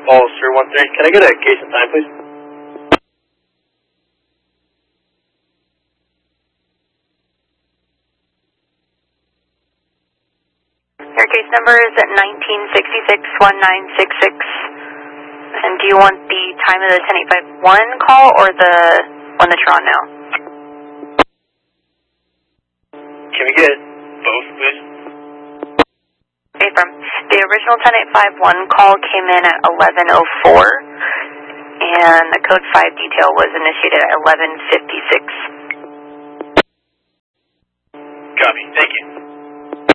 Ulster 1-3. Can I get a case and time, please? Your case number is at 1966-1966. And do you want the time of the 10851 call or the one that you're on now? Can we get both, please? Okay, from the original 10851 call came in at 11:04, and the code 5 detail was initiated at 11:56. Copy. Thank you.